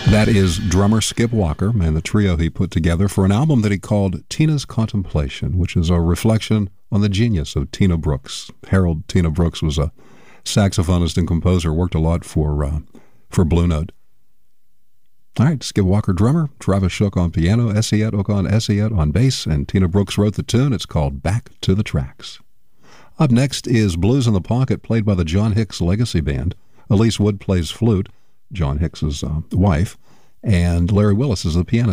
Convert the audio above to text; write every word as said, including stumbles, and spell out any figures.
That is drummer Skip Walker and the trio he put together for an album that he called Tina's Contemplation, which is a reflection on the genius of Tina Brooks. Harold Tina Brooks was a saxophonist and composer, worked a lot for uh, for Blue Note. All right, Skip Walker drummer, Travis Shook on piano, Essayette Okon Essayette on bass, and Tina Brooks wrote the tune. It's called Back to the Tracks. Up next is Blues in the Pocket, played by the John Hicks Legacy Band. Elise Wood plays flute, John Hicks's uh, wife, and Larry Willis is the pianist.